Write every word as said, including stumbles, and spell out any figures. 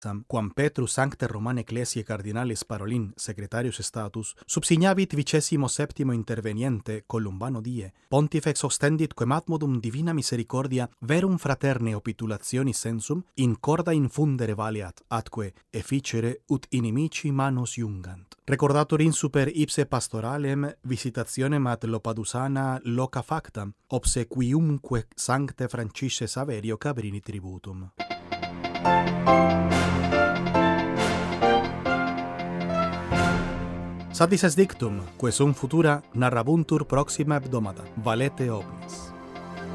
quam Petrus sancte Romane Ecclesiae cardinalis Parolin secretarius status subsignavit vicesimo septimo interveniente Columbano die, pontifex ostendit quem admodum divina misericordia verum fraterne opitulationi sensum in corda infundere valeat, atque efficere ut inimici manos iungant. Recordatur in super ipse pastoralem visitationem ad Lopadusana loca factam, obsequiumque sancte Francisce Saverio Cabrini tributum. Satis est dictum, quae sum futura narrabuntur proxima hebdomada, valete omnes.